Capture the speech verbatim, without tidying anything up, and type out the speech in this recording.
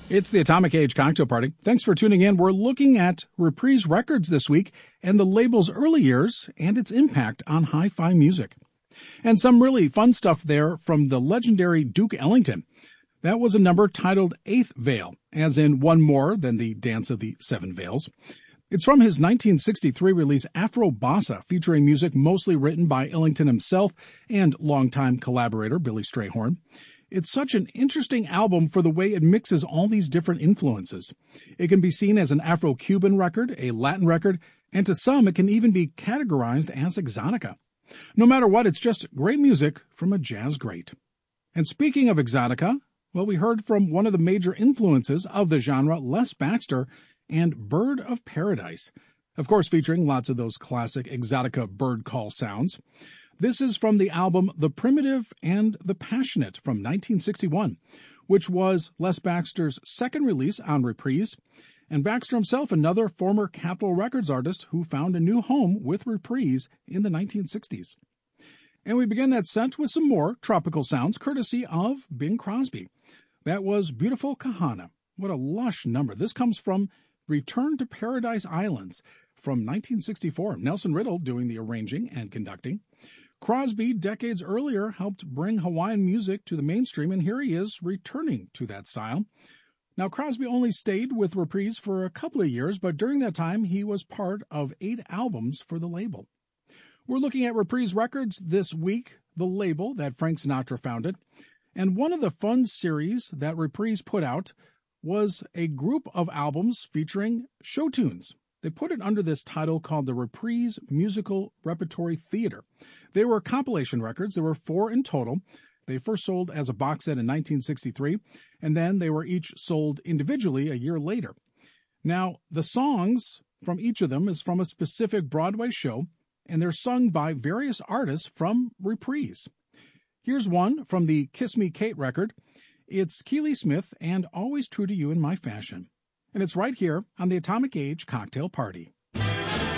It's the Atomic Age Cocktail Party. Thanks for tuning in. We're looking at Reprise Records this week and the label's early years and its impact on hi-fi music. And some really fun stuff there from the legendary Duke Ellington. That was a number titled Eighth Veil, as in one more than the Dance of the Seven Veils. It's from his nineteen sixty-three release Afro Bossa, featuring music mostly written by Ellington himself and longtime collaborator Billy Strayhorn. It's such an interesting album for the way it mixes all these different influences. It can be seen as an Afro-Cuban record, a Latin record, and to some it can even be categorized as exotica. No matter what, it's just great music from a jazz great. And speaking of exotica, well, we heard from one of the major influences of the genre, Les Baxter, and Bird of Paradise. Of course, featuring lots of those classic exotica bird call sounds. This is from the album The Primitive and the Passionate from nineteen sixty-one, which was Les Baxter's second release on Reprise, and Baxter himself, another former Capitol Records artist who found a new home with Reprise in the nineteen sixties. And we begin that set with some more tropical sounds, courtesy of Bing Crosby. That was Beautiful Kahana. What a lush number. This comes from Return to Paradise Islands from nineteen sixty-four. Nelson Riddle doing the arranging and conducting. Crosby, decades earlier, helped bring Hawaiian music to the mainstream, and here he is returning to that style. Now, Crosby only stayed with Reprise for a couple of years, but during that time, he was part of eight albums for the label. We're looking at Reprise Records this week, the label that Frank Sinatra founded, and one of the fun series that Reprise put out was a group of albums featuring show tunes. They put it under this title called the Reprise Musical Repertory Theater. They were compilation records. There were four in total. They first sold as a box set in nineteen sixty-three, and then they were each sold individually a year later. Now, the songs from each of them is from a specific Broadway show, and they're sung by various artists from Reprise. Here's one from the Kiss Me Kate record. It's Keely Smith and Always True to You in My Fashion. And it's right here on the Atomic Age Cocktail Party.